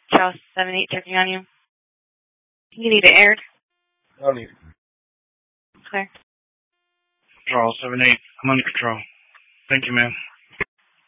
Charles 7-8 checking on you. You need it aired. No need. Clear. Charles 7-8. I'm under control. Thank you, ma'am.